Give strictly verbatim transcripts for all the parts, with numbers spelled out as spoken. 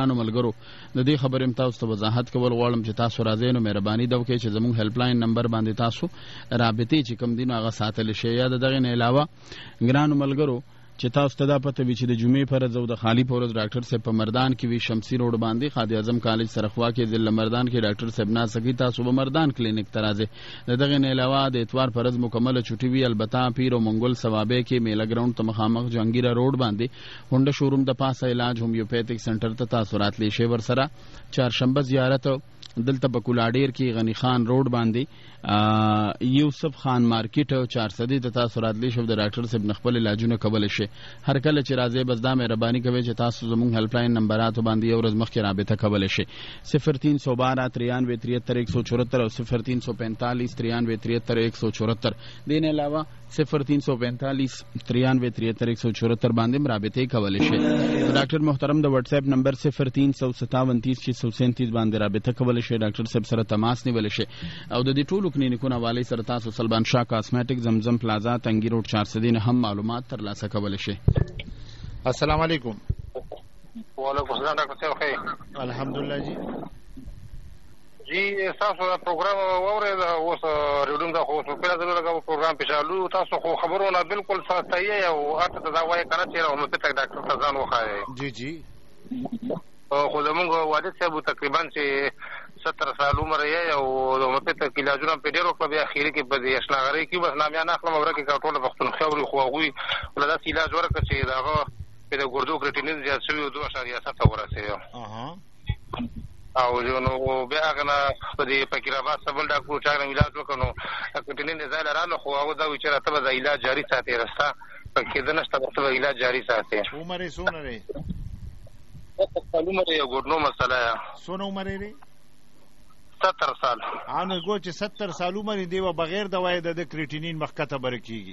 ګرانو ملګرو د دې خبرې تاسو ته وضاحت کول غواړم چې تاسو راځئ نو مهرباني دا وکړئ چې زموږ هیلپ لاین نمبر باندې تاسو رابطې چې کوم دي نو هغه ساتل شي. یا د دغې نه علاوه ګرانو ملګرو چې تاسو ته دا پته وي چې د جمعې پر ورځ او د خالی پر ورځ ډاکټر صاحب په مردان کې وي شمسي روډ باندې خادم اعظم کالج سره خوا کې ضلع مردان کې ډاکټر صاحب ناسکی تاسو به مردان کلینیک ته راځئ. د دغې نه علاوه د اتوار پر ورځ مکمله چوټي وي البته پیر او منګل ثوابې کې میله ګراوند ته مخامخ جهانګیره روډ باندې هونډه شوروم د پاسه علاج هومیوپیتھک سنټر ته تاسو راتلی شئ. ورسره چهارشنبه زیارت دلته په کولاډیر کې غنی خان روډ باندې یوسف خان مارکیټ او چار صدی ته تاسو راتلی شئ د ډاکټر صاحب خپل علاجونه کول شي. هر کله چې راځي بس دا مهرباني کوي چې تاسو زموږ هیلپ لاین نمبراتو باندې یو ورځ مخکې رابطه کول شي. صفر تین سو بارہ ترانوے تریہتر ایک سو چورہتر او صفر تین سو پینتالیس ترانوے تریہتر ایک سو چورہتر دین علاوه صفر تین سو پینتالیس ترانوے تریہتر ایک سو چورہتر باندې رابطه کول شي. ډاکټر محترم د واتس اپ نمبر صفر تین سو ستاون تیس چھ سو سینتیس باندې رابطه کول شي. ډاکټر صاحب سره تماس نیول شي او د دې ټولو کلینیکونو حواله سره تاسو سلبان شاه کاسمیټک زمزم پلازا تنګی روډ چار صدی نه هم معلومات ترلاسه کول شي. السلام علیکم. وعلیکم السلام ډاکټر صاحب خیر الحمدلله جی جی تاسو دا پروګرام واورید اوس ریډونګ دا خو په لازم لګاو پروګرام په چالو تاسو خو خبرونه بالکل صحیح او اته دا وایي کنه چې نو ته ډاکټر ته ځان وخایي. جی جی خو زموږ والد صاحب تقریبا چې ستر سال عمر یې او مته ته علاجونه په ډیرو په بیا اخیری کې په دې اشناغري کې بس نامیان اخلم ورکه کټوله وختونه خوري خو هغه ولدا علاج ورکه چې داغه په د ګردو کرټینین زیات شوی دوه اشاریه سته ورسېږي. اها او نو بیا غنا په دې فقیرآباد سبل ډاکټر چا نه علاج وکړو کرټینین نه ځای لرانو خو هغه دا وچره ته به علاج جاری ساتي رستا په کې د نشته په علاج جاری ساتي. عمر یې سونه لري ستر عمر یې ګورنو مسله یا سونه عمر یې ستر سال انو ګو چې ستر سال عمر دی و بغیر دوايي د کرټینین مخکته برکیږي.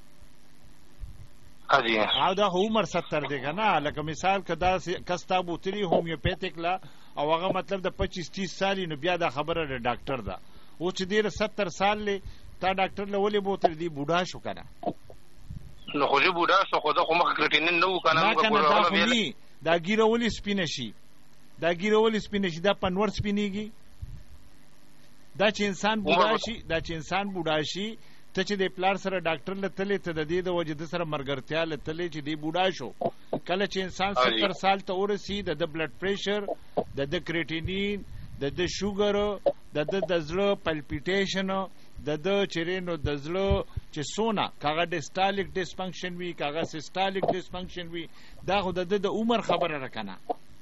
اجي او دا عمر ستر دی کنه لکه مثال کدا کستا بوتلی هومیوپیتھک لا او هغه مطلب د پچیس تیس سال نو بیا دا خبره د ډاکټر دا او چې ډیر ستر سال له تا ډاکټر له ولې بوتل دی بوډا شو کنه نو خو دې بوډا شو خو دا خو مخ کرټینین نو کنه موږ دا ګیرول سپینه شي دا ګیرول سپینه شي دا پنور سپینیږي دا چې انسان بوډا شي دا چې انسان بوډا شي ته چې د پلار سره ډاکټر لته ته د دې د وجه د سره مرګرتیا لته چې دی بوډا شو کله چې انسان ستر سال ته ورسی د بلډ پریشر د د کرټینین د د شوګر د د د زړه پلپیټیشن د د چرینو د زړه چې سونا کاغه ډیسټالیک ډیسفنکشن وی کاغه سیسټالیک ډیسفنکشن وی دا خو د د عمر خبره راکنه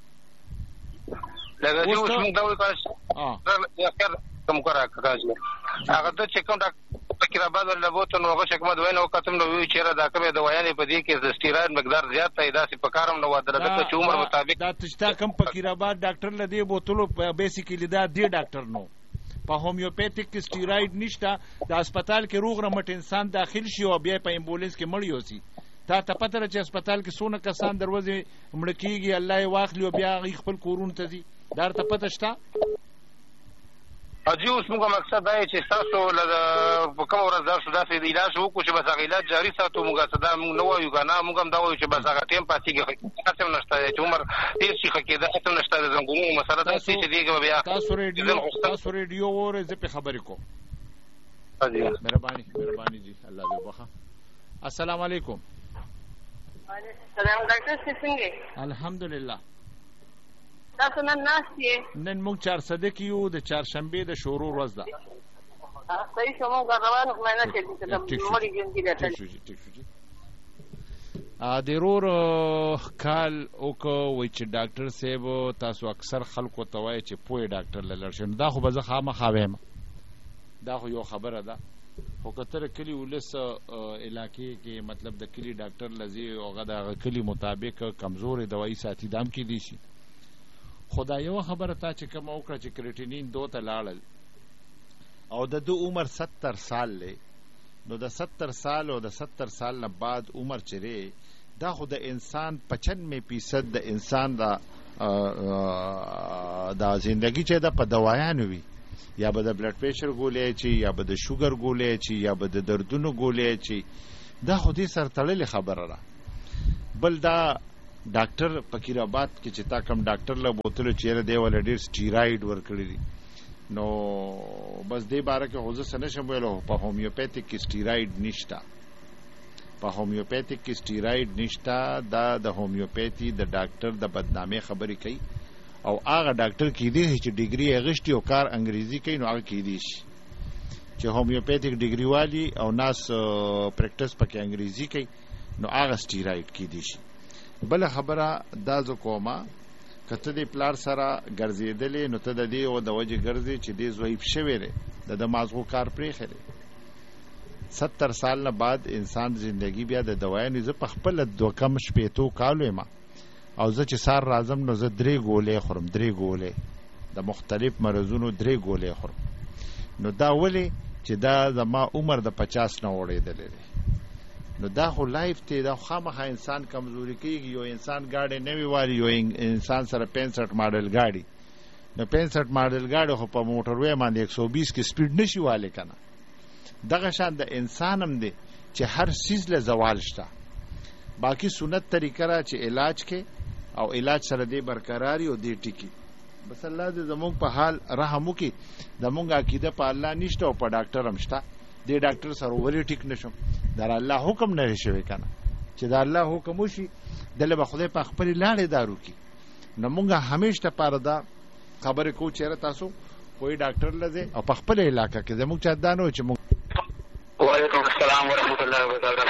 لکه چې اوس موږ دا وایو اه کوم کار کوي هغه ته چې کوم ډاکټر فقیرآباد ولا بوته نو هغه شکمه دوی نو کتم نو وی چیرې دا کومه دوايانې په دې کې د سټیراید مقدار زیات دی دا سي په کارم نو ودره د چې عمر مطابق دا تشتا کم فقیرآباد ډاکټر لدی بوتلو بیسیکلی دا دی ډاکټر نو په هومیوپیتھک کې سټیراید نشته د هسپتال کې روغ رمټ انسان داخل شي او بیا په امبولانس کې مړ یوسي تا ته پته چې هسپتال کې سونه کسان دروازه مړ کیږي الله یې واخلي او بیا خپل کورون ته ځي دا ته پته شته. اجي اوس موږ مقصد دا چې تاسو په کوم ورځ درس داسې د علاج وکړو چې بس هغه علاج جاری ساتو موږ صدا موږ نو وایو کنه موږ هم دا وایو چې بس هغه ټیم پاتې کیږي تاسو نشته چې عمر ډیر شي خکې دا تاسو نشته د زنګونو مسله ده چې دیګه بیا تاسو ریډیو تاسو ریډیو وره زه په خبرې کوم. اجي مهرباني مهرباني جی الله دې وبخښه. السلام علیکم. وعلیکم السلام ډاکټر څنګه الحمدلله تاسو نن ناشته نن موږ چار صدې کیو د چهارشنبه د شروع ورځ ده صحیح شمو غروانو خو نه چې د مړي ګنګي ده ټیک شو ټیک شو ا ضرور کال او کو وای چې ډاکټر صاحب تاسو اکثر خلکو ته وای چې پوهه ډاکټر لړشن دا خو به زه خامخا وایم دا خو یو خبره ده خو کتر کلی ولس علاقې کې مطلب د کلی ډاکټر لذي او غدا کلی مطابق کمزوري دوايي ساتي دام کې دي شي خدا یو خبره تا چې کوم وکړه چې کرټینین دو ته لاړل او د دو عمر ستر سال له نو د ستر سال او د ستر سال نه بعد عمر چره دا خو د انسان پچانوے فیصد د انسان دا دا زندگی چې دا په دوايانو وي یا به د بلډ پریشر ګولې چی یا به د شوګر ګولې چی یا به د دردونو ګولې چی دا خو دې سره تړلې خبره ده. بل دا ډاکټر فقیر آباد کې چې تا کم ډاکټر له بوتلو چیرې دی ول ډیر سټیراید ورکړي دي نو بس دې باره کې حوزه سره نشم ویلو په هومیوپیتیک کې سټیراید نشته په هومیوپیتیک کې سټیراید نشته دا د هومیوپیتي د ډاکټر د بدنامي خبرې کوي او هغه ډاکټر کې دی چې ډیګري اغشتي او کار انګریزي کوي نو هغه کې دی شي چې هومیوپیتیک ډیګري والی او ناس پریکټس پکې انګریزي کوي نو هغه سټیراید کې دی شي بل خبره دا ز کومه کته دی پلار سره ګرځیدلې نو ته د دې او د وجه ګرځي چې دې ضعیف شوی دی د دماغو کار پرې خره ستر سال نه بعد انسان زندگی بیا د دوايانو ز په خپل دوه کم شپېتو کالو ما او زه چې سار راځم نو زه درې ګولې خورم درې ګولې د مختلف مرزونو درې ګولې خورم نو دا ولې چې دا زما عمر د پچاس نه وړېدلې نو دا خو لایف ته دا خامخا انسان کمزوري کیږي یو انسان گاډي نوی واري یو انسان سره پنځه ماډل گاډي نو پنځه ماډل گاډي خو په موټر وې باندې یک سو بیس کې سپیډ نشي والے کنه دغه شان د انسان هم دی چې هر سیز له زوال شته باقی سنت طریقه را چې علاج کې او علاج سره دی برقراري او دی ټکی بس الله دې زموږ په حال رحم وکي زموږ عقیده په الله نشته او په ډاکټر هم شته دی ډاکټر سره وری ټیک نشم در الله حکم نه شوی کنه چې دا الله حکم وشي دله به خدای په خپل لاړې دارو کی نو مونږه همیشه پر دا خبره کو چیرې تاسو کوئی ډاکټر لږه او په خپل علاقې کې زموږ چا دانو چې مونږ وعلیکم السلام ورحمۃ اللہ وبرکاتہ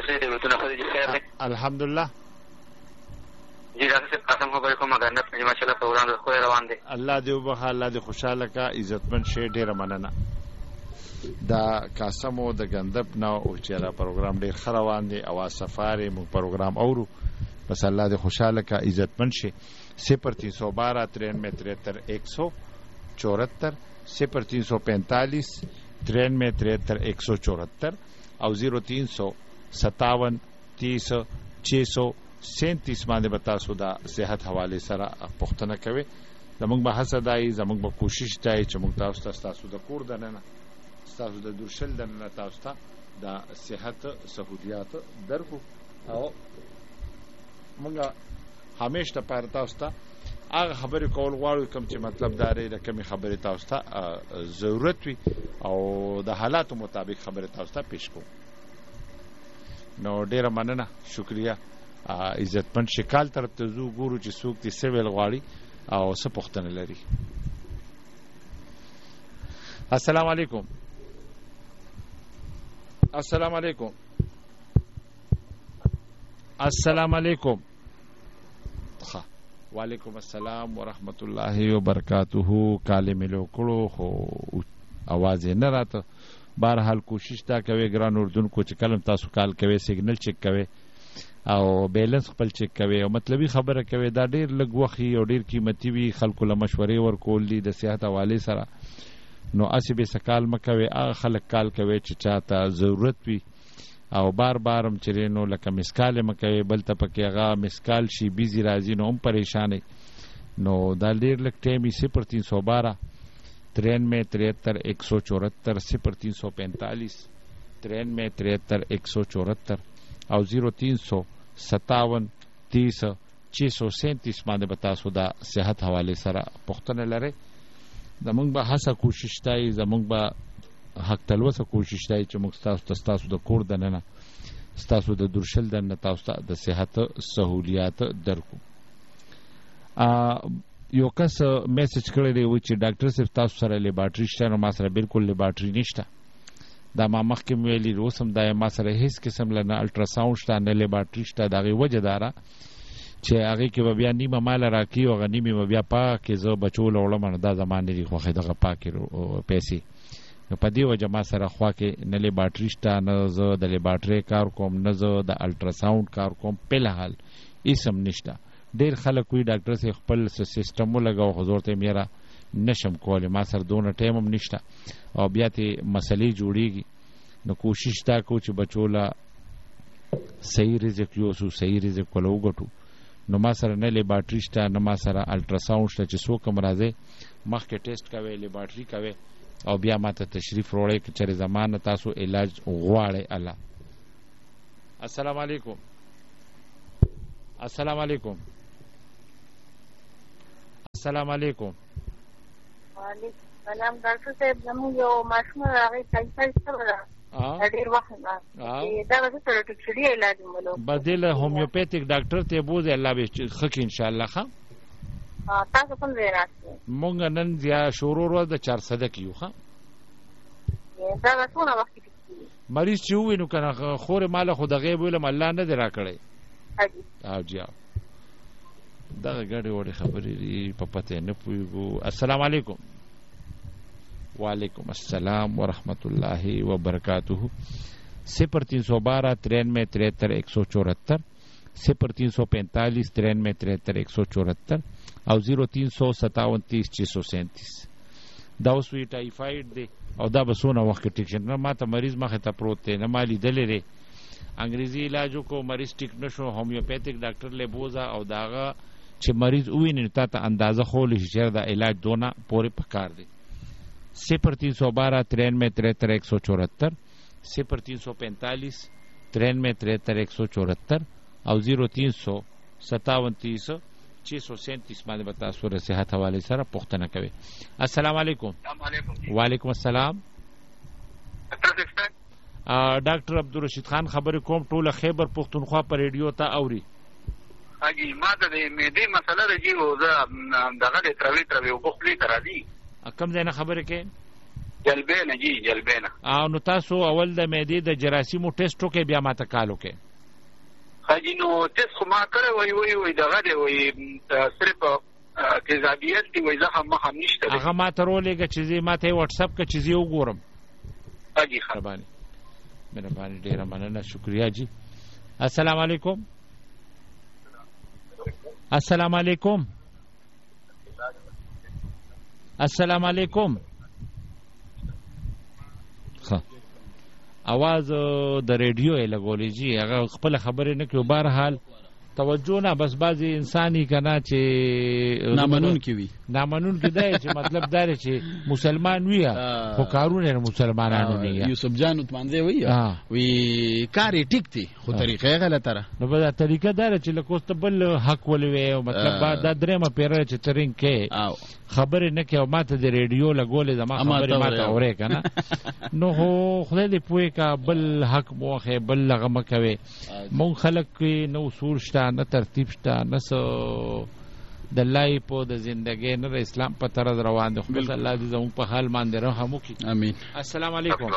الحمدلله جی ډاکټر صاحب قسم خبرې کوم اگر نه پنځه ماشاءالله پروګرام خو روان دي الله دې وبخ الله دې خوشاله کا عزتمن شه ډېر مننه دا قاسمو د غندب نو او چیرې پروګرام ډېر خروان دي او سفارې مو پروګرام اورو بس الله دې خوشاله کا عزتمن شه صفر تین سو بارہ ترانوے تریہتر ایک سو چوہتر صفر تین سو پینتالیس ترانوے تریہتر ایک سو چوہتر او زیرو تین سو ستاون تیس چھ سو سینتیس باندې بتا سو دا صحت حواله سره پښتنه کوي زموږ به حسد دای زموږ به کوشش دای چې موږ تاسو ته تاسو د کور دننه تاسو د درشل دننه تاسو ته د صحت سہولیات درکو او موږ همیشه پر تاسو ته هغه خبرې کول غواړو کوم چې مطلب داري د کمی خبرې تاسو ته ضرورت وي او د حالاتو مطابق خبرې تاسو ته پیښ کوو نو ډیره مننه شکریا عزتمن شکال طرف ته زو ګورو چې څوک دې سویل غواړي او څه پوښتنه لري السلام علیکم السلام علیکم السلام علیکم ها وعلیکم السلام ورحمت الله وبرکاتہ کال ملو کړو خو आवाज نه راته بهرحال کوشش تا کوي ګران اردن کو چې کلم تاسو کال کوي سیګنل چک کوي او بیلنس خپل چک کوي او مطلبي خبره کوي دا ډیر لږ وخت او ډیر قیمتي وي خلکو له مشورې ورکول دي د صحت حواله سره نو اسی به سکال مکوي هغه خلک کال کوي چې چاته ضرورت وي او بار بار هم چرینو لکه مسکال مکوي بل ته پکې هغه مسکال شي بيزي راځي نو هم پریشانې نو دا ډیر لږ ټیمي صفر تین سو بارہ ترانوے تریہتر ایک سو چوہتر صفر تین سو پینتالیس ترانوے تریہتر ایک سو چوہتر او زیرو تین سو ستاون تیس چھ سو سینتیس باندې بتا سو دا صحت حواله سره پښتنه لره زمونږ به هڅه کوشش تای زمونږ به حق تلوسه کوشش تای چې موږ تاسو تاسو د کور دننه تاسو د درشل دننه تاسو د صحت سہولیات درکو ا یو کس میسج کړی دی چې ډاکټر صاحب تاسو سره لیبارټری شته نو ما سره بالکل لیبارټری نشته دا ما مخکې ویلي روسم دا ما سره هیڅ قسم له الټراساوند شته نه لیبارټری شته دغه وجه دارا چې هغه کې بیا نیمه مال راکی او غنیمه بیا پاکه زو بچول وړم دا زمانه دی خو دغه پاکه پیسې نو په دې وجه ما سره خوا کې نه لیبارټری شته نه زه د لیبارټری کار کوم نه زه د الټراساوند کار کوم په لحال اسم نشته ډیر خلک وی ډاکټر سي خپل سیستم لګاو حضور ته میرا نشم کولای ما سره دونه ټایم هم نشته او بیا ته مسلې جوړیږي نو کوشش تا کو چې بچولا صحیح رزق یو سو صحیح رزق کولو غټو نو ما سره نه لیبارټری شته نه ما سره الټراساوند شته چې څوک مرزه مخکې ټیسټ کوي لیبارټری کوي او بیا ماته تشریف وروړي چې زمانه تاسو علاج غواړي الله السلام علیکم السلام علیکم. السلام علیکم. وعلیکم السلام. ډاکټر صاحب زموږ یو ماشوم راغی ټایفایډ سره ډېر وخت نه دا به سره ټکسډي علاج مولو بدیل هومیوپیتیک ډاکټر ته بوزه الله به خک ان شاء الله. ښه تاسو کوم ځای راځئ؟ مونږ نن بیا شروع ورځ د چار صده کیو. ښه دا به څونه وخت کې مریض چې ووینو کنه خور مال خو د غیب علم الله نه دی راکړی. او جی دغه ګډې وړې خبرې دي په پته نه پوهېږو. السلام علیکم. وعلیکم السلام ورحمۃ اللہ وبرکاتہ. صفر تین سو بارہ ترانوے تریہتر ایک سو چورہتر صفر تین سو پینتالیس ترانوے تریہتر ایک سو چورہتر او زیرو تین سو ستاون تیس چھ سو سینتیس. دا اوس وی ټایفایډ دی او دا به څونه وخت کې ټیک شي. نه ما ته مریض مخې ته پروت دی نه ما لیدلی دی. انګریزي علاج وکړو مریض ټیک نه شو. هومیوپیتیک ډاکټر لی بوزه او د هغه چې مریض وویني تا ته اندازه خولی شي چې دا علاج دونه پورې پکار دی. صفر تین سو بارہ ترانوے تریہتر ایک سو چورہتر صفر تین سو پینتالیس ترانوے تریہتر ایک سو چورہتر او زیرو تین سو ستاون تیس چھ سو سینتیس باندې به تاسو د صحت حوالې سره پوښتنه کوئ. السلام علیکم. وعلیکم السلام. ډاکټر عبدالرشید خان خبرې کوم. ټوله خیبر پښتونخوا په ریډیو ته اوري. اجي ما ته د معدې مسله ده جی او زه دغه د تروي تروي او خپلې تر دي کم ځای نه خبرې کې جلبینه جی جلبینه. او نو تاسو اول د معدې د جراثیمو ټیسټ وکړئ بیا ماته کال وکړئ. حاجی نو ټیسټ خو ما کړی وای وای وای دغه دی وای صرف تیزابیت دی وای زخم مخم نشته. هغه ما ته رولېږه چې زه ما ته واتساپ که چې زه وګورم. حاجی مهرباني مهرباني ډېره مننه شکریہ جی. السلام علیکم. السلام علیکم. السلام علیکم. ښه اواز د ریډیو یې لګولی جي هغه خپله خبرې نه کوي. بهرحال توجه نه بس بعضې انساني که نه چې نامنونکي وي نامنونکي دی چې مطلب دا دی چې مسلمان وي خو کارونه یې مسلمانانو نه یوسف جان عثمانزی وایي وي کار یې ټیک دی خو طریقه یې غلطه ده. نو به دا طریقه دا ده چې لکه اوس ته بل حق ولوې او مطلب دا درېیمه پیره چې ته رینګ کوې خبرې نه کوې او ما ته د ریډیو لګولې زما خبرې ما ته اورې که نه نو خو خدای دې پوهې که بل حق مو واخې بل هغه مه کوې. مونږ خلک کې نه اصول شته نه ترتیب شته نه څه د لای په د زندګۍ نه د اسلام په طرز روان دي. خو بس الله دې زموږ په حال باندې رحم وکړي. امین. السلام علیکم.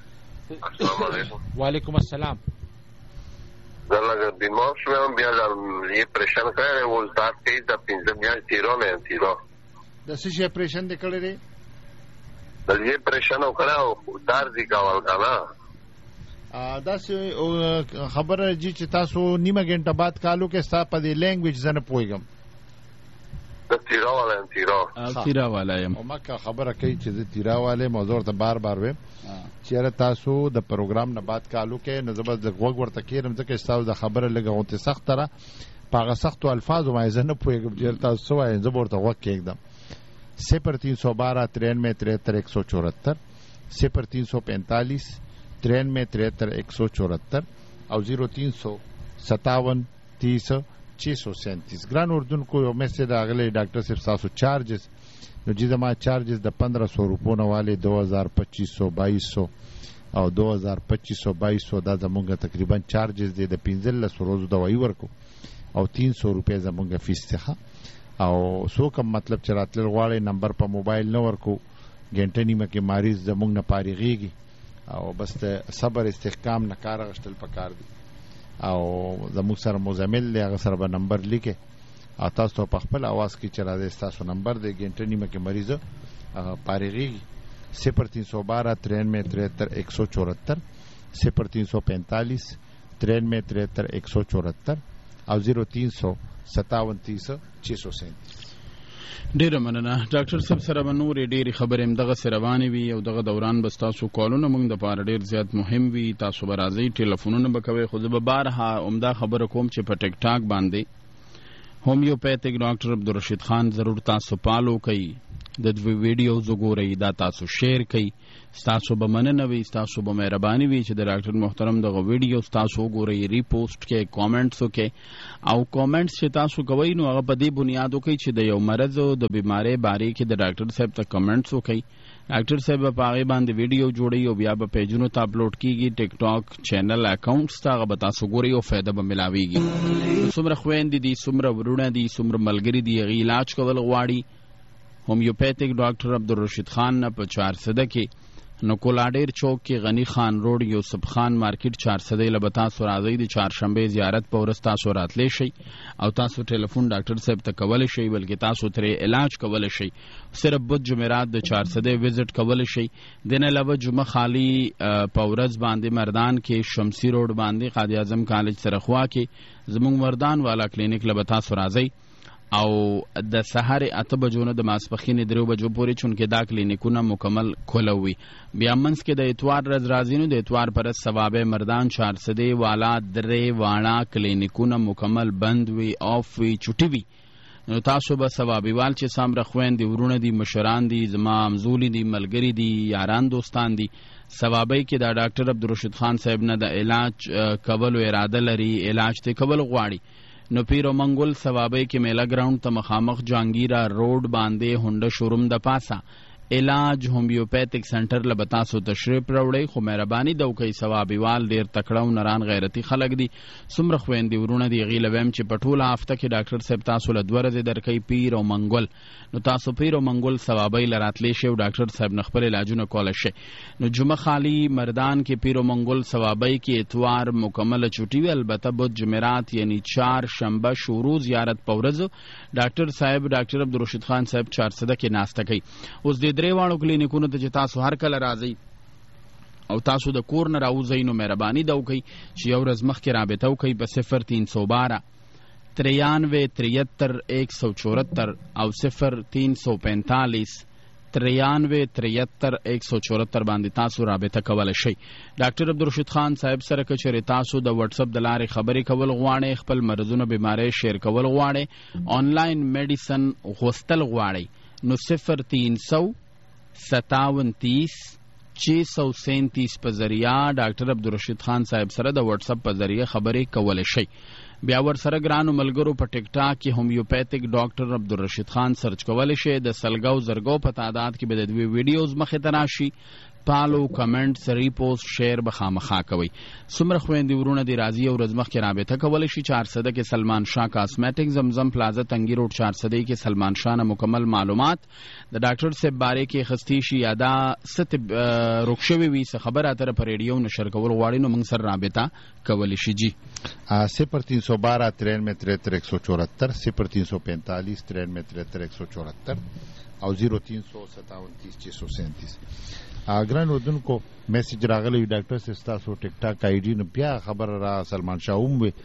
وعلیکم السلام. زه لږ بیمار شوم بیا یې پریشن کړی و زار کې د پنځه میاشتې تیرو نه یم تیرو. د څه شي اپریشن دې کړی دی؟ د یې پریشن وکړی او درد یې کول که نه داسې خبره جي چې تاسو نیمه ګنټه بعد کالو کې ستا په دې لینګویج زه نه پوهېږم. زه تیرا والا یم تیرا تیرا والا یم او ما که خبره کوي چې زه تیرا والا یم او زه ورته بار بار ویم چې یاره تاسو د پروګرام نه بعد کالو کې نو زه به غوږ ورته کېږم ځکه چې تاسو د خبره لږه غوندې سخته ده په هغه سختو الفاظو باندې زه نه پوهېږم چې تاسو څه وایئ زه به ورته غوږ کېږدم. صفر تین سو بارہ ترانوے تریہتر ایک سو چورہتر صفر تین سو پینتالیس ترانوے تریہتر ایک سو چورہتر او زیرو تین سو ستاون تیس چھ سو سینتیس. ګران اردوونکو یو میسج راغلی ډاکټر صاحب ستاسو چارجز نو جی زما چارجز د پندرہ سو روپو نه والے دو ہزار پچیس سو بائیس سو او دو ہزار پچیس سو بائیس سو دا زمونږ تقریبا چارجز دی د پنځلسو ورځو دوایي ورکو او تین سو روپۍ زمونږ فیس څخه او څوک هم مطلب چې راتلل غواړئ نمبر په موبایل نه ورکو ګنټه نیمه کې مریض زمونږ نه فارغېږي او بس د صبر استحکام نه کار اخیستل پکار دي او زموږ سره مزمل دی هغه سره به نمبر لیکې او تاسو ته په خپل اواز کې چې راځئ ستاسو نمبر دی ګنټه نیمه کې مریض فارغېږي. صفر تین سو بارہ ترانوے تریہتر ایک سو چورہتر صفر تین سو پینتالیس ترانوے تریہتر ایک سو چورہتر او زیرو تین سو ستاون تیس چھ سو سینتیس. ډیره مننه ډاکټر صاحب سره به نورې ډېرې خبرې همدغه سې روانې وي او دغه دوران به ستاسو کالونه موږ دپاره ډېر زیات مهم وي. تاسو به راځئ ټلیفونونه به کوئ خو زه به بارها عمده خبره کوم چې په ټیک ټاک باندې هومیوپیتھک ډاکټر عبدالرشید خان ضرور تاسو فالو کوئ د دوی ویډیوز وګورئ، دا تاسو شیر کړئ. ستاسو به مننه وي، ستاسو به مهرباني وي چې د ډاکټر محترم دغه ویډیو ستاسو وګورئ، ریپوسټ کې کامنټس وکړئ. او کامنټس چې تاسو کوئ نو هغه په دې بنیاد وکړئ چې د یو مرض او د بیمارۍ باره کې د ډاکټر صاحب ته کامنټس وکړئ. ډاکټر صاحب په هغې باندې ویډیو جوړوي او بیا به پیجونو ته اپلوډ کیږي، ټیک ټاک چینل اکاونټس ته، هغه به تاسو ګورئ او فایده به ملاویږي. څومره خویندې دي، څومره ورونه دي، څومره ملګري دي هغې علاج کول غواړي هومیوپیتھک ډاکټر عبدالرشید خان نه په چارسده کې نو کولاډیر چوک کې غنی خان روډ یوسف خان مارکیټ چارسده له به تاسو راځئ. د چهارشنبې زیارت په ورځ تاسو راتلی شئ او تاسو ټلیفون ډاکټر صاحب ته کولی شئ، بلکې تاسو ترې علاج کولی شئ. صرف بد جمعرات د چارسده وزټ کولی شئ. د نه علاوه جمعه خالی په ورځ باندې مردان کې شمسی روډ باندې قاضي اعظم کالج سره خوا کې زموږ مردان والا کلینیک له به تاسو راځئ او د سهار اته بجو نه د ماسپښین درې بجو پورې چونکې دا کلینیکونه مکمل کھوله وي. بیا منځ کې د اتوار ورځ راځي نو د اتوار پر ورځ ثوابه مردان چارسدې والا درې واړه کلینیکونه مکمل بند وي، آف وي، چوټي وي. نو تاسو به ثوابیوال چې څومره خویندې ورونه دي، مشران دي، زما همزولي دي، ملګري دي، یاران دوستان دي، ثوابی کې دا ډاکټر عبدالرشید خان صاحب نه د علاج کولو اراده لري، علاج ته کول غواړي نو پیرو منګل ثوابی کې میلا ګراوند ته مخامخ جانگیرا روډ باندې هونډه شوروم د پاسه علاج هومیوپیتھک سنټر له تاسو تشریف راوړئ. خو مهرباني د وکړئ، ثوابیوال ډېر تکړه او نران غیرتي خلک دي. څومره خویندې ورونه دي هغې له ویم چې په ټوله هفته کې ډاکټر صاحب تاسو له دوه ورځې درکوي پیر او منګل. نو تاسو پیر او منګل ثوابی له راتلی شئ او ډاکټر صاحب نه خپل علاجونه کولی شئ. نو جمعه خالی مردان کې پیر او منګل ثوابی کې اتوار مکمله چوټي وي، البته بد جمعرات یعنی چهار شنبه شروع زیارت په ورځ ډاکټر صاحب ډاکټر عبدالرشید خان صاحب چارسده کې ناسته کوي. اوس د درې واړو کلینیکونو ته چې تاسو هر کله راځئ او تاسو د کور نه راوځئ نو مهرباني ده وکئ چې یو ورځ مخکې رابطه وکئ په صفر تین سو بارہ تریانوے تریہتر ایک سو چورہتر او صفر تین سو پینتالیس تریانوے تریہتر ایک سو چورہتر باندې تاسو رابطه کولی شئ. ډاکټر عبدالرشید خان صاحب سره که چېرې تاسو د وټسپ د لارې خبرې کول غواړئ، خپل مرضونه بیماری شیر کول غواړئ، آنلاین میډیسن غوښتل غواړئ نو صفر تین سو ستاون تیس چھ سو سینتیس په ذریعہ ډاکټر عبدالرشید خان صاحب سره د وټسپ په ذریعہ خبرې کولی شئ. بیا ورسره ګرانو ملګرو په ټیک ټاک کې هومیوپیتھک ډاکټر عبدالرشید خان سرچ کولی شئ. د سلګو زرګو په تعداد کې به د دوی ویډیوز مخې ته راشي. پالو، کمنټس، ریپوسټ، شیر به خامخا کوئ. څومره خویندې ورونه دې راځي یو ورځ مخکې رابطه کولی شي. چارسده کې سلمان شاه کاسمیټک، زمزم پلازه تنګي روډ چارسده کې سلمان شاه نه مکمل معلومات د ډاکټر صاحب باره کې اخیستی شي یا دا څه روک شوي وي څه خبره اتره په ریډیو نشر کول غواړي نو موږ سره رابطه کولی شي. جی صفر تین سو بارہ ترانوے تریہتر ایک سو چورہتر صفر تین سو پینتالیس ترانوے تریہتر ایک سو چورہتر او زیرو تین سو ستاون تیس چھ سو سینتیس. ګران اردوونکو میسج راغلی ډاکټر صاحب ستاسو ټیک ټاک آی ډي نو بیا خبره را سلمان شاه هم وي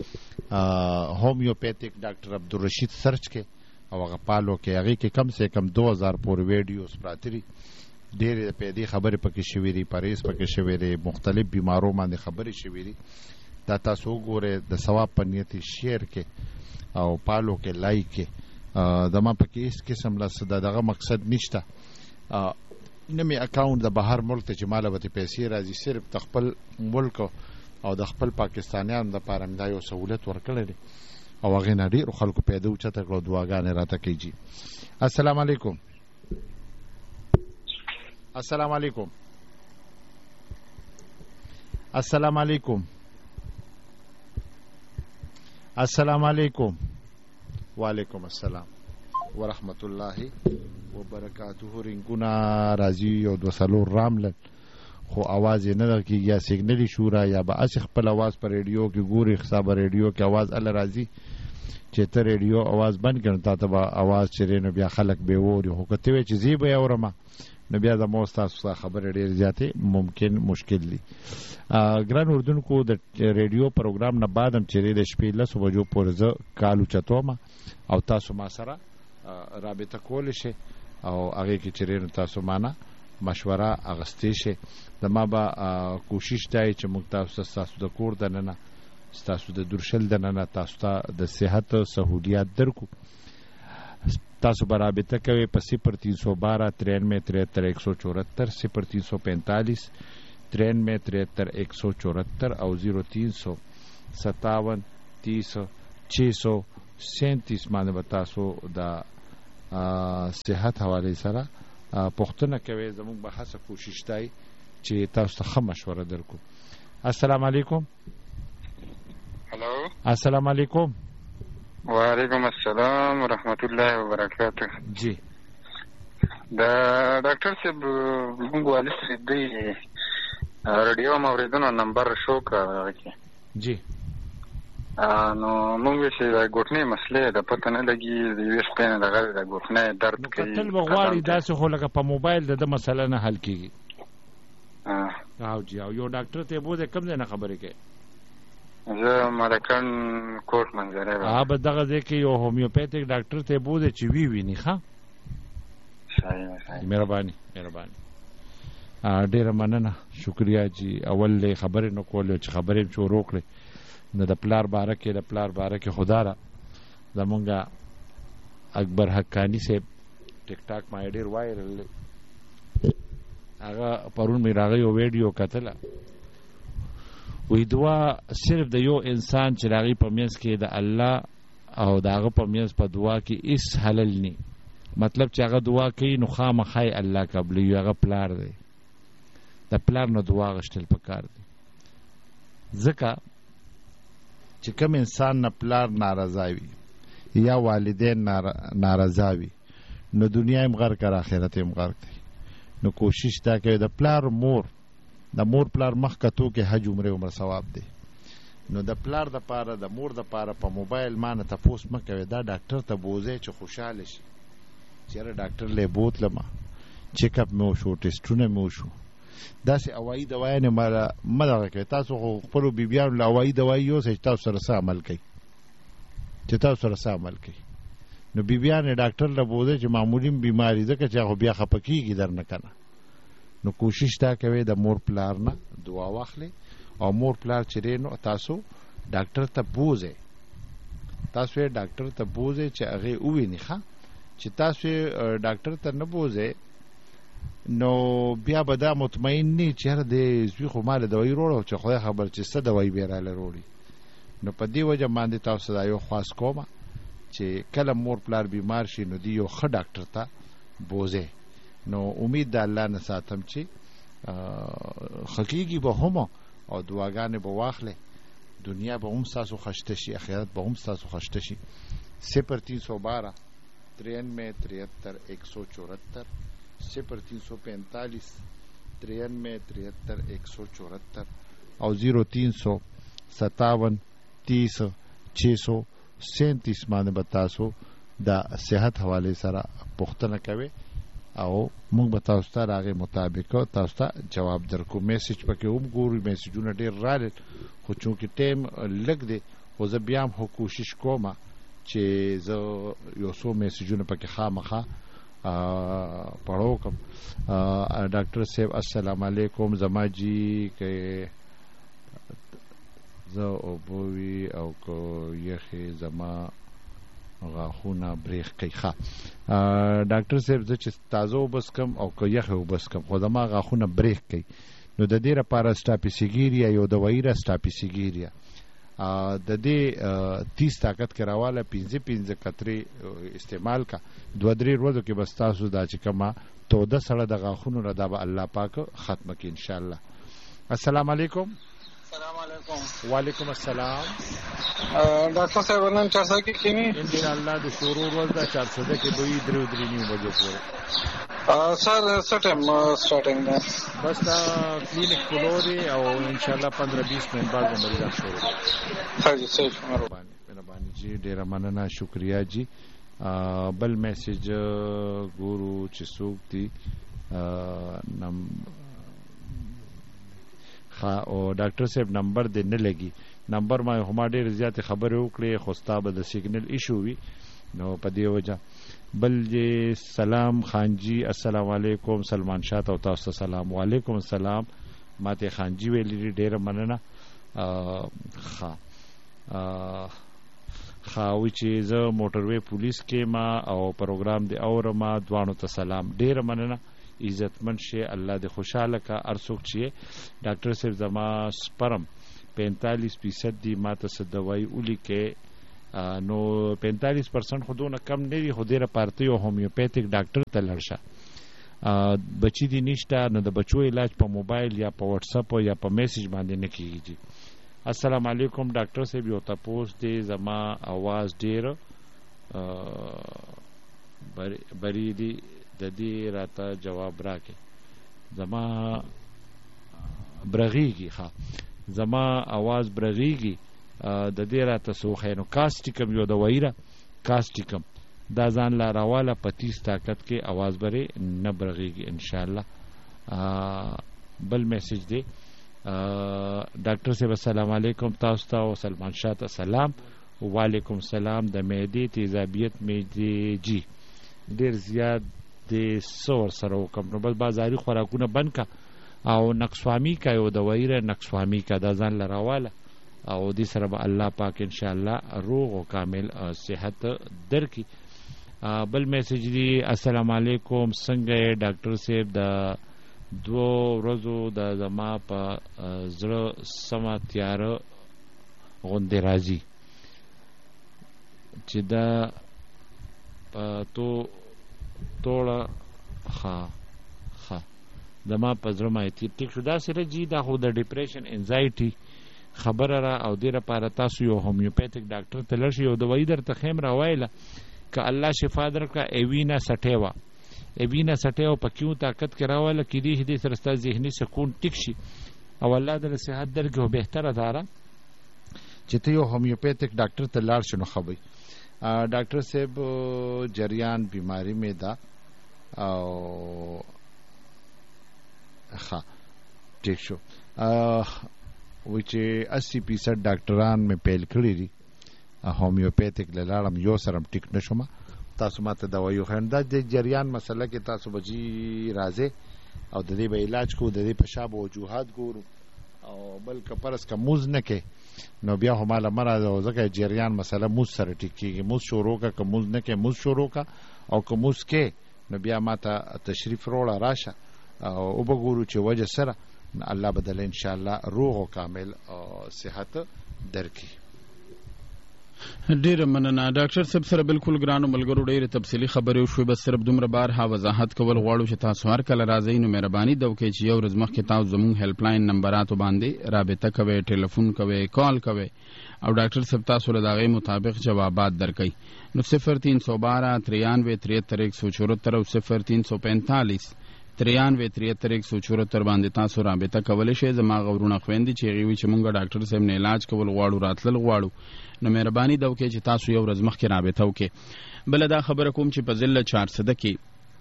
هومیوپیتھک ډاکټر عبدالرشید سرچ کې او هغه پالو کې هغې کې کم سے کم دو هزار پورې ویډیوز پراته دي. ډېرې پیدې خبرې پکې شوي دي، پرهیز پکې شوی دی، مختلف بیمارو باندې خبرې شوي دي. دا تاسو وګورئ، د ثواب په نیت شیر کې او پالو کې لایک کې زما پکې هېڅ قسم له دغه مقصد نشته. نه مې اکاونټ د بهر ملک ته چې ماله به ترې پیسې راځي، صرف د خپل ملک او د خپل پاکستانیانو دپاره مې دا یو سهولت ورکړی دی او هغې نه ډېرو خلکو پیدا اوچته کړه او دعاګانې راته کوي. جي السلام علیکم. السلام علیکم. السلام علیکم. السلام علیکم. وعلیکم السلام ورحمت الله وبرکاته. رنګونه راځي او دوه څلور راملل خو اواز یې نه درکېږي، یا سیګنلي شوره یا به هسې خپل اواز په ریډیو کې ګوري. ښه به ریډیو کې اواز اله راځي چې ته ریډیو اواز بند کړې نو تا ته به اواز چېرې نو بیا خلک به یې واوري. خو که ته وایې چې زه به یې اورم نو بیا زما ستاسو سره خبرې ډېرې زیاتې ممکن مشکل دي. ګران اردوونکو د ریډیو پروګرام نه بعد هم چېرې د شپې لسو بجو پورې زه کال اوچتوم او تاسو ما سره رابطه کولی شئ او هغې کې چېرې نو تاسو مانه مشوره اخیستی شئ. زما به کوشش دا چې موږ تاسو ته ستاسو د کور دننه ستاسو د درشل دننه تاسو ته د صحت سهولیات درکو. تاسو برابطه کوي په صفر تین سو بارہ ترانوے تریہتر ایک سو چورہتر صفر تین سو پینتالیس ترانوے تریہتر ایک سو چورہتر او زیرو تین سو ستاون تیس چھ سو سینتیس باندې به تاسو د صحت حوالې سره پوښتنه کوي. زموږ به هڅه کوشش دی چې تاسو ته ښه مشوره درکو. السلام علیکم. هلو السلام علیکم. وعلیکم السلام ورحمت الله وبرکاته. جی د ډاکټر صاحب موږ والد صاحب دی رادیو موریدونو نمبر شو کړی. جی نو موږ چې د ګوتنې مسلې د پته نه لګي د یو شپې نه دغه د ګوتنې درد کوي. تل بغواړي داسې خو لکه په موبایل د مسله نه حل کیږي. او جی او یو ډاکټر ته بوزه کم نه خبرې کوي. زه ملکن کوټ منځره ها به دغه ځکه یو هومیوپیتیک ډاکټر ته بوزه چې وی ویني. ښه صحیح مهرباني مهرباني ډیره مننه شکریا جی. اول خبرې نو کولې چې خبرې مې شروع کړې نو د پلار باره کې د پلار باره کې خدا را زمونږ اکبر حقانی صاحب ټیک ټاک ما ډیر وایرل هغه پرون مې راغی یو ویډیو کتله وی دعا صرف د یو انسان چې راغی په منځ کې د الله او د هغه په منځ په دعا کې هیڅ حلل نی. مطلب چې هغه دعا کوي نو خامخای الله قبلوي. هغه پلار دی د پلار نو دعا غشتل پکار دی. ځکه چې کوم انسان نه پلار ناراضه وي یا والدین ناراضه وي نو دنیا هم غر کر آخرت هم غر کوي. نو کوشش دا کوي د پلار مور د مور پلار مخ کتو کې حج عمره عمر ثواب دی. نو د پلار د پاره د مور د پاره په موبایل مان ته پوسټ مکوي دا ډاکټر ته بوزي چې خوشاله شي چیرې ډاکټر له بوتلم چیک اپ مو شو ټیسټونه مو شو داسې اوايي دوايي نه مله مدغه کوي. تاسو خو خپل بیبيان له اوايي دوايي یو څه تاسو سره سم عمل کوي چې تاسو سره سم عمل کوي. نو بیبيان ډاکټر له بوزي چې معمولی بیماری ده چې هغه بیا خپکیږي درنه کنه. نو کوشش تا کوي د مور پلار نه دعا واخلي او مور پلار چې نو تاسو ډاکټر ته بوزي تاسو یې ډاکټر ته بوزي چې هغه وویني. ښه چې تاسو ډاکټر ته نه بوزي نو بیا به دا مطمئن نه چې هر د زوی خو مال دوايي وروړو چې خدای خبر چې څه دوايي بیراله وروړي. نو په دې وجه باندې تاسو دا یو خاص کومه چې کله مور پلار بیمار شي نو دی یو ښه ډاکټر ته بوزي. نو امید د الله نه ساتم چې حقیقي به هم او دعاګانې به واخلې دنیا به هم تاسو خوشته شي آخرت به هم تاسو خوشته شي. صفر تین سو بارہ ترانوے تریہتر ایک سو چورہتر صفر تین سو پینتالیس ترانوے تریہتر ایک سو چورہتر او زیرو تین سو ستاون تیس چھ سو سینتیس باندې به تاسو د صحت حوالې سره پوښتنه کوئ او موږ به تاسو ته راغې مطابق تاسو ته جواب درکو. میسج پکې هم ګورو میسجونه ډېر راغلل خو چونکې ټایم لږ دی خو زه بیا هم کوشش کوم چې زه یو څو میسجونه پکې خامخا پړو کوم. ډاکټر صاحب السلام علیکم. زما جی که زه اوبوي او که یخې زما غاښونه بریښ کوي. ښه ډاکټر صاحب زه چې تازه وبس کم او که یخې وبس کم خو زما غاښونه بریښ کوي نو د دې لپاره سټاپیسیګیریا یو دوايي را سټاپیسیګیریا د دې تیس طاقت کې راواله پنځه پنځه قطرې استعمال کا دوه درې ورځو کې بس تاسو دا چې کومه توده سړه د غاښونو را دا به الله پاک ختمه کړي انشاءالله. السلام علیکم. السلام علیکم. وعلیکم السلام. ډاکټر صاحب نن چار سو کې کینی ان شاء الله د شروع ورځ دا چار سو کې دوی درو درې نیو بجې پورې سر سټم سٹارټینګ ده بس دا کلینک کلوري او ان شاء الله پندرہ بیس منٹ بعد مریضان شروع ها جی صحیح مهرباني مهرباني جی ډیره مننه شکریا جی. بل میسج ګورو چې څوک دی نم ها او ډاکټر صاحب نمبر دې نه لګي نمبر ما هم ډېر زیات خبرې وکړې خو ستابه د سیګنل ایشو وي نو په دې وجه. بل جی سلام خان جی السلام علیکم. سلمان شاه ته تاسو سلام. وعلیکم السلام. ماته خان جی ویلې ډېر مننه. ها خاوي چې زه موټروي پولیس کې ما او پروګرام دی اورم دوانو ته سلام. ډیر مننه، عزتمن شي، الله دې خوشاله کا. ارڅوک چې ډاکټر صاحب زما سپرم پینتالیس فیصد دی ماته څه دوايي ولیکې، نو پینتالیس پرسنټ خو دونه کم نه دي، خو ډېره پارتي او هومیوپیتھک ډاکټر ته لاړ شه. بچی دي نشته، نو د بچو علاج په موبایل یا په واتس اپ یا په میسج باندې نه کیږي. السلام علیکم ډاکټر صاحب، یو تپوس دی، زما आवाज ډیر بری دی، د دې راته جواب راکې. زما برغیږي، ها زما आवाज برغیږي، د دې راته سوخه. نو کاسټیکم یو دوايي را کاسټیکم دا ځان لا راواله په تیس طاقت کې आवाज بره نه برغیږي ان شاء الله. بل میسج دی ډاکټر صاحب السلام علیکم، تاسو ته او سلمان شاه ته سلام. وعلیکم سلام. د معدې تیزابیت معدې جی ډیر زیات د سور سره وکم، نو بس بازاري خوراکونه بند کا او نقصوامی کا یو دوايي را نقصوامی کا دا ځان لا راواله او دې سره به الله پاک ان شاء الله روغ او کامل صحت درکې. بل میسج دی السلام علیکم، څنګه ډاکټر صاحب د دو ورځو د زما په زړه سمه تیاره غوندې راځي چې دا تو توړه ښه ښه زما په زړه مایتي ټیک شو. دا سره جي دا خو د ډیپریشن انزایټي خبره را او دې لپاره تاسو یو هومیوپیتھک ډاکټر ته لاړ شئ، یو دوايي درته خیم راوایله که الله شفا درکړه. ایوینا سټیوا ایوینا سټیوا په کیو طاقت کې راواله کې دې دې سره ستاسو ذهني سکون ټیک شي او الله دې صحت درکړي. او بهتره داره چې ته یو هومیوپیتھک ډاکټر ته لاړ شې. نو خبري ډاکټر صاحب جریان بیماری مې ده او ښه ټیک شو، وی چې اسی فیصد ډاکټران مې پیل کړي دي هومیوپیتھک لاړم، یو سره ټیک نشوم. تاسو ماته دوايي خو دا د جریان مسله کې تاسو بجی راځي او د دې به علاج کو، د دې په شابه وجوهات ګورو او بلکې پرس کا موز نه کې نو بیا هم مال مراد او ځکه جریان مسله موز سره ټیک کیږي. موز شروع کا که موز نه کې موز شروع کا او که موز کې نو بیا ماته تشریف وروړه راشه او وګورو چې وجه سره الله بدل ان شاء الله روغ او کامل او صحت درکې. ډیر مننه ډاکټر صاحب سره بالکل ګرانو ملګرو ډیره تفصیلی خبرې وشوې، بس صرف دومره بار ها وضاحت کول غواړو چې تاسو هر کله راځئ نو مهرباني د وکړئ چې یو ورځ مخکې تاسو زموږ هیلپ لاین نمبراتو باندې رابطه کوئ، ټلیفون کوئ، کال کوئ او ډاکټر صاحب تاسو له دغه مطابق جوابات درکړي. نو صفر تین سو بارہ ترانوے تریہتر ایک سو چورہتر او صفر تین سو پینتالیس ترانوے تریہتر ایک سو چورہتر باندې تاسو رابطه کولی شئ. زما غوړونه خويندې چې هغې وي چې مونږ ډاکټر صاحب نه علاج کول غواړو، راتلل غواړو، نو مهرباني ده وکړئ چې تاسو یو ورځ مخکې رابطه وکړئ. بله دا خبره کوم چې په ضلع چارسده کې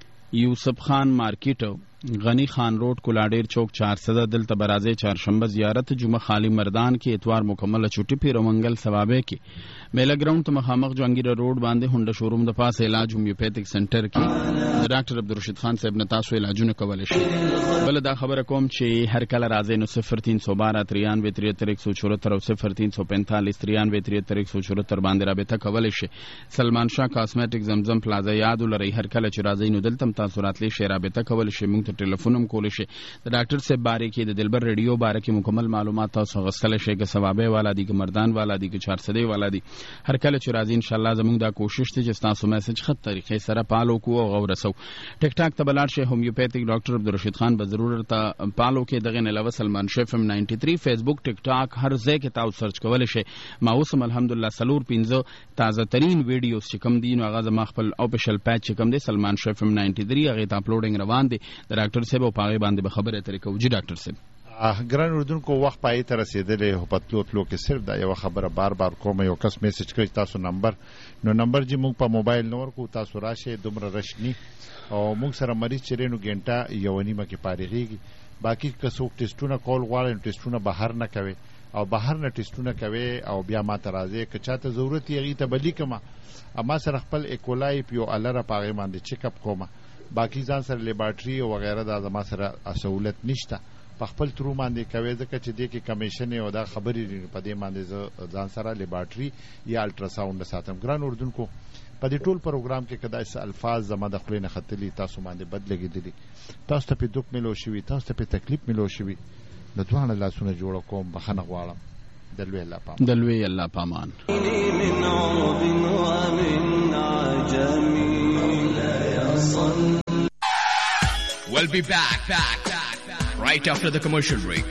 یوسف خان مارکیټ غنی خان روډ کولاډیر چوک چارسده دلته به راځئ چهارشنبه زیارت جمعه خالی مردان کې اتوار مکمله چوټي پیر منګل ثوابه کې میله ګراوند ته مخامخ جهانګیره روډ باندې هونډه شوروم د پاسه علاج هومیوپیتھک سنټر کې د ډاکټر عبدالرشید خان صاحب نه تاسو علاجونه کولی شئ. بله دا خبره کوم چې هر کله راځئ نو صفر تین سو بارہ ترانوے تریہتر ایک سو چورہتر او صفر تین سو پینتالیس ترانوے تریہتر ایک سو چورہتر باندې رابطه کولی شئ. سلمان شاه کاسمیټک زمزم پلازا یاد ولرئ، هر کله چې راځئ نو دلته هم تاسو راتلی شئ، رابطه کولی شئ، موږ ته ټلیفون هم کولی شئ. د ډاکټر صاحب باره کې د دلبر ریډیو باره کې مکمل معلومات تاسو غوښتلی شئ، که ثوابه والا دي، که مردان والا دي، که چارسدې والا دي. هر کله چې راځي ان شاء الله زموږ دا کوشش دی چې تاسو میسج خط طریقې سره پالو کو او غورسو. ټیک ټاک ته بلاړ شئ هومیوپیتھک ډاکټر عبدالرشید خان به ضرور ته پالو کې. دغه نه علاوه سلمان شاه اف ام نائنٹی تھری فیسبوک ټیک ټاک هر ځای کې تاسو سرچ کولی شئ. ما اوس هم الحمدلله سلور پنځه تازه ترین ویډیوز چې کوم دي نو هغه زما خپل آفیشل پیج چې کوم دی سلمان شاه اف ام نائنٹی تھری هغې ته اپلوډینګ روان دی د ډاکټر صاحب او په هغې باندې به خبرې اترې کوو. جی ډاکټر صاحب ګران اردوونکو وخت پای ته رسیدلی هو په تلو تلو کې صرف دا یو خبره بار بار کوم، یو کس میسج کوي تاسو نمبر نو نمبر چې موږ په موبایل نور کو تاسو راشئ دومره رشنی او موږ سره مریض چې رینو ګنټه یو نیمه کې پارېږي. باقي که څوک ټیسټونه کول غواړي نو ټیسټونه بهر نه کوي او بهر نه ټیسټونه کوي او بیا ما ته راځي که چاته ضرورت یې هغې ته به لیکمه. ما سره خپل ایکولایپ یو الره په هغې باندې چیک اپ کومه، باقي ځان سره لیبارټري او وغیره دا زما سره سهولت نشته. په په خپل ترو باندې کوي ځکه چې دې کې کمیشن او دا خبرې په دې باندې ځان سره لیبارټري یا الټراساوند ساتم. ګران اردوونکو په دې ټول پروګرام کې کدا اس الفاظ زما د خپل نه خطلی تاسو باندې بد لګیدلی، تاسو ته په دوک ملو شوی، تاسو ته په تکلیف ملو شوی، د دوه لاسونه جوړ کوم بخنه غواړم. دلوي الله پامان دلوي الله پامان من عرب ومن عجم لا يصل. We'll be back, back, back, back right after the commercial break.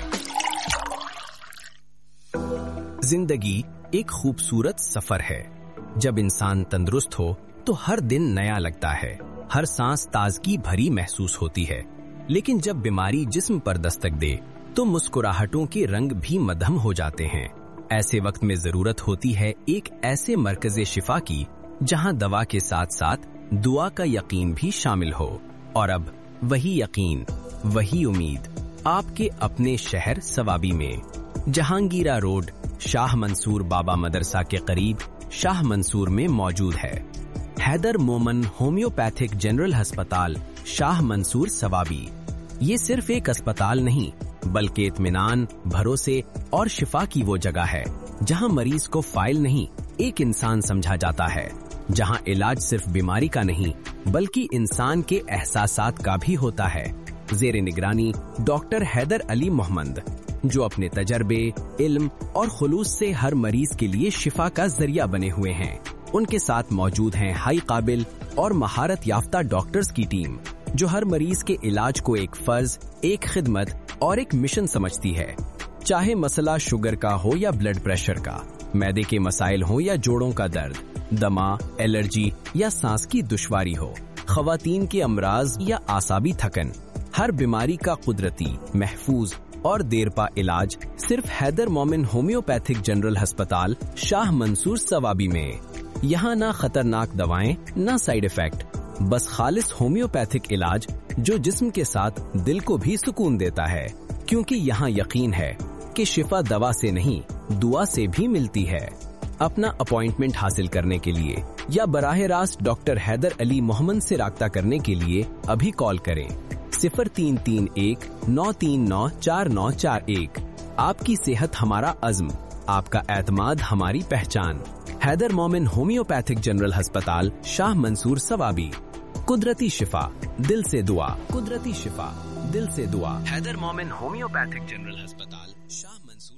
जिंदगी एक खूबसूरत सफर है. जब इंसान तंदुरुस्त हो तो हर दिन नया लगता है, हर सांस ताजगी भरी महसूस होती है. लेकिन जब बीमारी जिस्म पर दस्तक दे तो मुस्कुराहटों के रंग भी मध्यम हो जाते हैं. ऐसे वक्त में जरूरत होती है एक ऐसे मरकज़े शिफा की जहां दवा के साथ साथ दुआ का यकीन भी शामिल हो. और अब वही यकीन, वही उम्मीद आपके अपने शहर सवाबी में, जहांगीरा रोड, शाह मंसूर बाबा मदरसा के करीब शाह मंसूर में मौजूद है. हैदर मोमन होम्योपैथिक जनरल अस्पताल शाह मंसूर सवाबी. ये सिर्फ एक अस्पताल नहीं बल्कि इत्मीनान, भरोसे और शिफा की वो जगह है जहां मरीज को फाइल नहीं एक इंसान समझा जाता है, जहां इलाज सिर्फ बीमारी का नहीं बल्कि इंसान के एहसासात का भी होता है. जेर निगरानी डॉक्टर हैदर अली मोहम्मद, जो अपने तजर्बे, इल्म और खुलूस से हर मरीज के लिए शिफा का जरिया बने हुए हैं. उनके साथ मौजूद हैं हाई काबिल और महारत याफ्ता डॉक्टर्स की टीम, जो हर मरीज के इलाज को एक फर्ज, एक खिदमत और एक मिशन समझती है. चाहे मसला शुगर का हो या ब्लड प्रेशर का, मैदे के मसाइल हो या जोड़ों का दर्द, दमा, एलर्जी या सांस की दुश्वारी हो, खवातीन के अमराज या आसाबी थकन, हर बीमारी का कुदरती, महफूज और देरपा इलाज सिर्फ हैदर मोमिन होम्योपैथिक जनरल अस्पताल शाह मंसूर सवाबी में. यहाँ ना खतरनाक दवाएं, ना साइड इफेक्ट, बस खालिस होम्योपैथिक इलाज जो जिस्म के साथ दिल को भी सुकून देता है. क्योंकि यहाँ यकीन है कि शिफा दवा से नहीं दुआ से भी मिलती है. अपना अपॉइंटमेंट हासिल करने के लिए या बराह रास्त डॉक्टर हैदर अली मोहम्मद से राब्ता करने के लिए अभी कॉल करें सिफर तीन तीन एक नौ तीन नौ चार नौ चार एक. आपकी सेहत हमारा अज़्म, आपका एतमाद हमारी पहचान. हैदर मोमिन होम्योपैथिक जनरल अस्पताल शाह मंसूर सवाबी. कुदरती शिफा, दिल से दुआ. कुदरती शिफा, दिल से दुआ. हैदर मोमिन होम्योपैथिक जनरल अस्पताल शाह मंसूर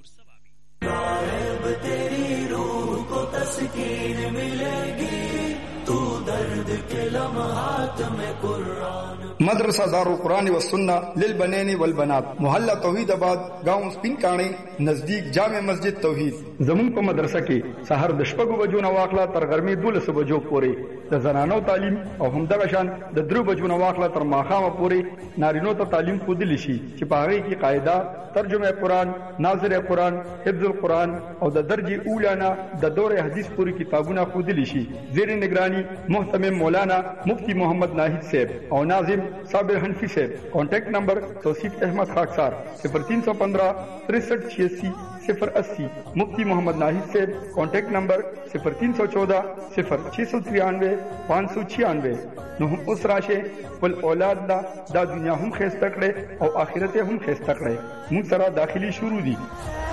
सवाबी. तेरी रूह को तस्कीन मिलेगी, तू दर्द के लम्हात में कुरान. मदरसा दारुल कुरान व सुन्ना लिल बनैनी वल बनात, मोहल्ला तौहीदाबाद, गांव स्पिन काणी, नजदीक जामे मस्जिद तौहीद. जमुन को मदरसा के सहर د شپږو بجو نه واخله تر غرمې دولس بجو پورې د زنانو تعلیم او همدغه شان د درو بجو نه واخله تر ماښامه پورې نارینو ته تعلیم ښودلی شي چې په هغې کې قاعده، ترجمه قرآن، ناظر قرآن، حفظ القرآن او د درجه اولی نه د دور حدیث پورې کتابونه ښودلی شي. زیر نگرانی محتمم مولانا مفتی محمد ناهید صاحب او ناظم صابر حنفی صاحب. کانٹیکٹ نمبر توصیف احمد خاکسار صفر تین سو پندرہ تریسٹھ چھیاسی صفر اسی. مفتی محمد ناہید صاحب کانٹیکٹ نمبر صفر تین سو چودہ صفر چھ سو ترانوے پانچ سو چھیانوے. نو هم اس راشه ول اولاد دا دا دنیا هم خیسته کړي او آخرت هم خیسته کړي. موږ سره داخلي شروع دي.